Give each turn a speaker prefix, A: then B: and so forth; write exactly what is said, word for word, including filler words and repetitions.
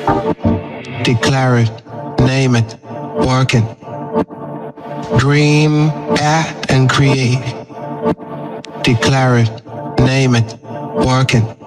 A: Declare it, name it, work it. Dream, act, and create. Declare it, name it, work it.